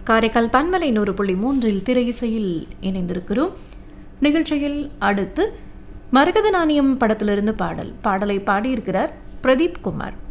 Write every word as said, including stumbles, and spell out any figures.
காரைக்கால் பன்மலை நூறு புள்ளி மூன்றில் திரை இசையில் இணைந்திருக்கிறோம். நிகழ்ச்சியில் அடுத்து மரகத நாணயம் படத்திலிருந்து பாடல் பாடலை பாடியிருக்கிறார் பிரதீப் குமார்.